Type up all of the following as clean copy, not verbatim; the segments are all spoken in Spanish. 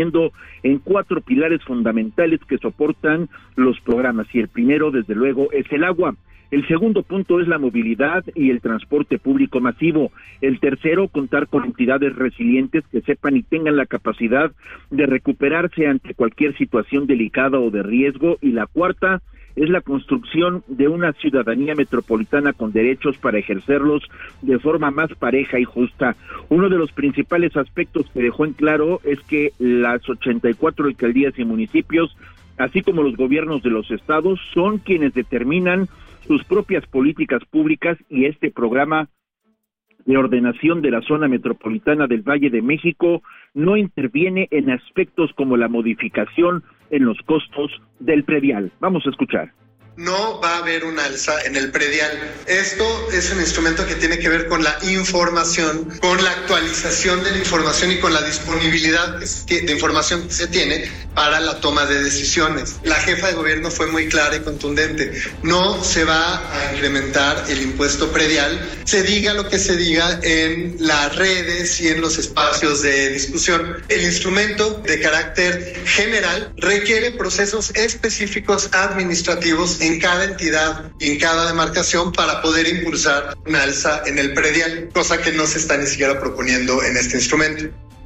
en 4 pilares fundamentales que soportan los programas, y el primero, desde luego, es el agua. El segundo punto es la movilidad y el transporte público masivo. El tercero, contar con entidades resilientes que sepan y tengan la capacidad de recuperarse ante cualquier situación delicada o de riesgo. Y la cuarta es la construcción de una ciudadanía metropolitana con derechos para ejercerlos de forma más pareja y justa. Uno de los principales aspectos que dejó en claro es que las 84 alcaldías y municipios, así como los gobiernos de los estados, son quienes determinan sus propias políticas públicas, y este programa de ordenación de la zona metropolitana del Valle de México no interviene en aspectos como la modificación en los costos del predial. Vamos a escuchar. No va a haber un alza en el predial. Esto es un instrumento que tiene que ver con la información, con la actualización de la información y con la disponibilidad de información que se tiene para la toma de decisiones. La jefa de gobierno fue muy clara y contundente. No se va a incrementar el impuesto predial, se diga lo que se diga en las redes y en los espacios de discusión. El instrumento de carácter general requiere procesos específicos administrativos en cada entidad y en cada demarcación para poder impulsar una alza en el predial, cosa que no se está ni siquiera proponiendo en este instrumento.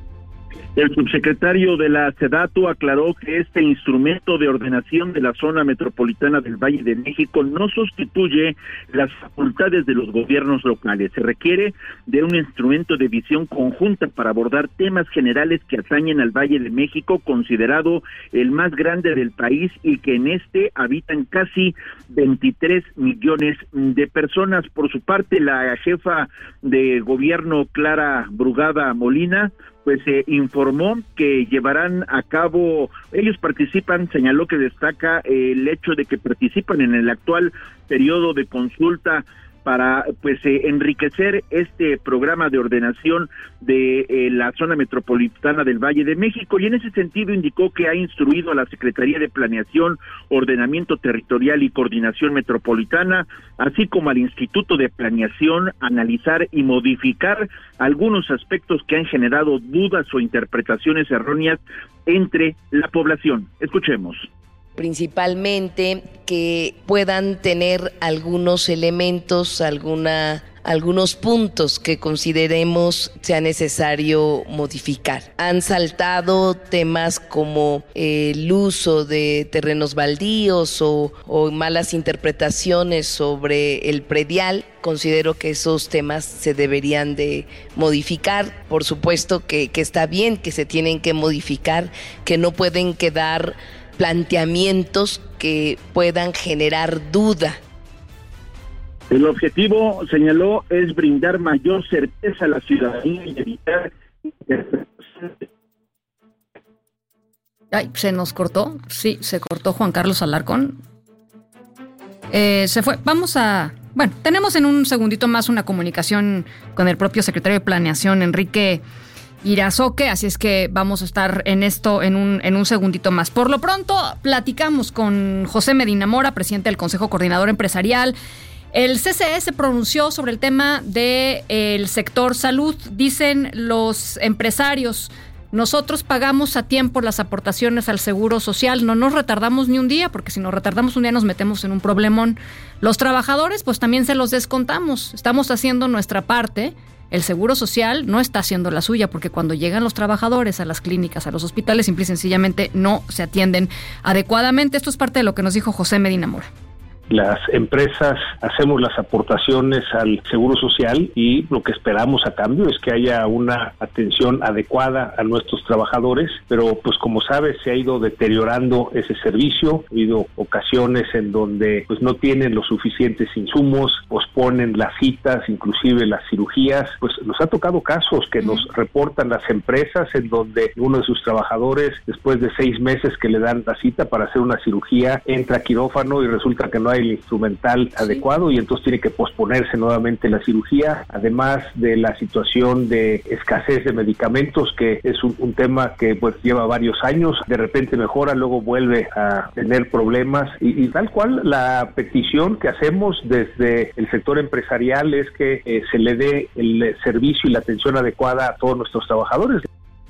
El subsecretario de la SEDATU aclaró que este instrumento de ordenación de la zona metropolitana del Valle de México no sustituye las facultades de los gobiernos locales. Se requiere de un instrumento de visión conjunta para abordar temas generales que atañen al Valle de México, considerado el más grande del país y que en este habitan casi 23 millones de personas. Por su parte, la jefa de gobierno, Clara Brugada Molina, pues informó que llevarán a cabo, ellos participan, señaló que destaca el hecho de que participan en el actual periodo de consulta para enriquecer este programa de ordenación de la zona metropolitana del Valle de México, y en ese sentido indicó que ha instruido a la Secretaría de Planeación, Ordenamiento Territorial y Coordinación Metropolitana, así como al Instituto de Planeación, analizar y modificar algunos aspectos que han generado dudas o interpretaciones erróneas entre la población. Escuchemos. Principalmente que puedan tener algunos elementos, algunos puntos que consideremos sea necesario modificar. Han saltado temas como el uso de terrenos baldíos o malas interpretaciones sobre el predial. Considero que esos temas se deberían de modificar. Por supuesto que está bien, que se tienen que modificar, que no pueden quedar planteamientos que puedan generar duda. El objetivo, señaló, es brindar mayor certeza a la ciudadanía y evitar... Ay, se nos cortó. Sí, se cortó Juan Carlos Alarcón. Se fue. Bueno, tenemos en un segundito más una comunicación con el propio secretario de Planeación, Enrique Irazoque, así es que vamos a estar en esto en un segundito más. Por lo pronto, platicamos con José Medina Mora, presidente del Consejo Coordinador Empresarial. El CCE se pronunció sobre el tema del sector salud. Dicen los empresarios, nosotros pagamos a tiempo las aportaciones al Seguro Social, no nos retardamos ni un día, porque si nos retardamos un día nos metemos en un problemón. Los trabajadores, pues también se los descontamos, estamos haciendo nuestra parte. El Seguro Social no está haciendo la suya, porque cuando llegan los trabajadores a las clínicas, a los hospitales, simple y sencillamente no se atienden adecuadamente. Esto es parte de lo que nos dijo José Medina Mora. Las empresas hacemos las aportaciones al Seguro Social y lo que esperamos a cambio es que haya una atención adecuada a nuestros trabajadores, pero pues como sabes se ha ido deteriorando ese servicio, ha habido ocasiones en donde pues no tienen los suficientes insumos, posponen las citas, inclusive las cirugías. Pues nos ha tocado casos que nos reportan las empresas en donde uno de sus trabajadores, después de 6 meses que le dan la cita para hacer una cirugía, entra a quirófano y resulta que no hay el instrumental adecuado y entonces tiene que posponerse nuevamente la cirugía, además de la situación de escasez de medicamentos, que es un tema que pues lleva varios años, de repente mejora, luego vuelve a tener problemas y tal cual la petición que hacemos desde el sector empresarial es que se le dé el servicio y la atención adecuada a todos nuestros trabajadores.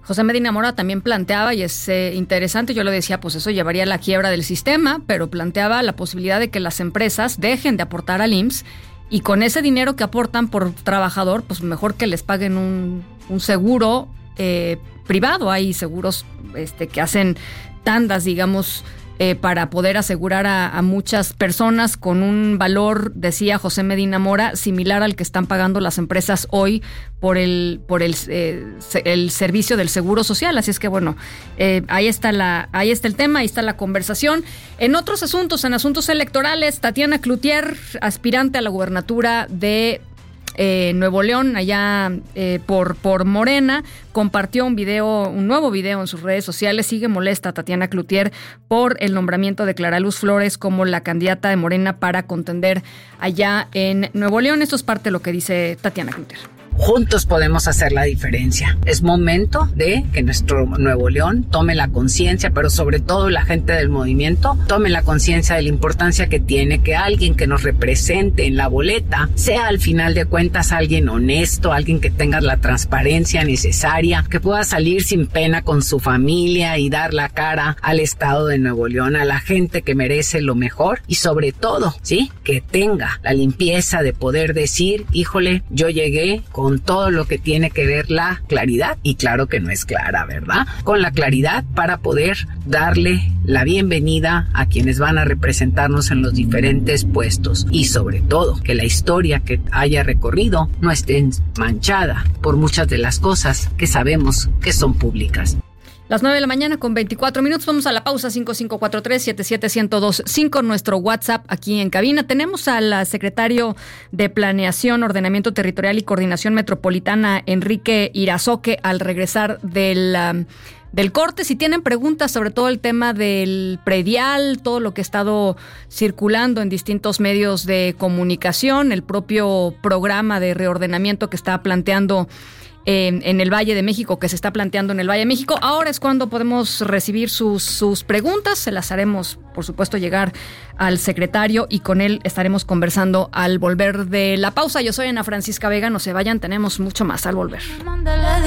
José Medina Mora también planteaba, y es interesante, yo lo decía, pues eso llevaría a la quiebra del sistema, pero planteaba la posibilidad de que las empresas dejen de aportar al IMSS y con ese dinero que aportan por trabajador, pues mejor que les paguen un seguro privado. Hay seguros que hacen tandas, digamos, para poder asegurar a muchas personas con un valor, decía José Medina Mora, similar al que están pagando las empresas hoy por el servicio del Seguro Social. Así es que bueno, ahí está el tema, ahí está la conversación. En otros asuntos, en asuntos electorales, Tatiana Cloutier, aspirante a la gubernatura de Nuevo León, allá por Morena, compartió un nuevo video en sus redes sociales. Sigue molesta Tatiana Cloutier por el nombramiento de Clara Luz Flores como la candidata de Morena para contender allá en Nuevo León. Esto es parte de lo que dice Tatiana Cloutier. Juntos podemos hacer la diferencia. Es momento de que nuestro Nuevo León tome la conciencia, pero sobre todo la gente del movimiento tome la conciencia de la importancia que tiene que alguien que nos represente en la boleta sea al final de cuentas alguien honesto, alguien que tenga la transparencia necesaria, que pueda salir sin pena con su familia y dar la cara al Estado de Nuevo León, a la gente que merece lo mejor y sobre todo, ¿sí?, que tenga la limpieza de poder decir, híjole, yo llegué con todo lo que tiene que ver la claridad, y claro que no es clara, ¿verdad? Con la claridad para poder darle la bienvenida a quienes van a representarnos en los diferentes puestos y sobre todo que la historia que haya recorrido no esté manchada por muchas de las cosas que sabemos que son públicas. Las 9 de la mañana con 24 minutos. Vamos a la pausa. 5543-77125, nuestro WhatsApp aquí en cabina. Tenemos al secretario de Planeación, Ordenamiento Territorial y Coordinación Metropolitana, Enrique Irazoque, al regresar del corte. Si tienen preguntas sobre todo el tema del predial, todo lo que ha estado circulando en distintos medios de comunicación, el propio programa de reordenamiento que está planteando en el Valle de México, que se está planteando en el Valle de México. Ahora es cuando podemos recibir sus preguntas. Se las haremos, por supuesto, llegar al secretario y con él estaremos conversando al volver de la pausa. Yo soy Ana Francisca Vega. No se vayan, tenemos mucho más al volver.